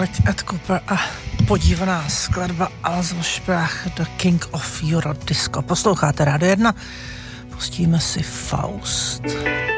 Robert Ed Cooper a podivná skladba Alsosprach The King of Eurodisco. Posloucháte Rádio 1, pustíme si Faust.